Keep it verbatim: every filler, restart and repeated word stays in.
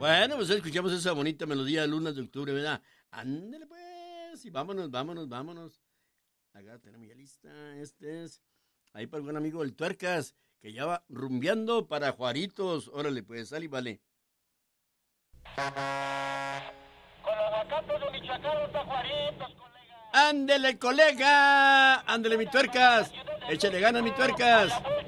Bueno, pues escuchamos esa bonita melodía de Lunas de Octubre, ¿verdad? Ándale pues, y vámonos, vámonos, vámonos. Acá tenemos ya lista, este es, ahí para el buen amigo el Tuercas, que ya va rumbeando para Juaritos. Órale pues, sale y vale. Con los aguacates de Michoacán, los Juaritos, colega. Ándele, colega, ándele mi Tuercas, échale ganas mi Tuercas.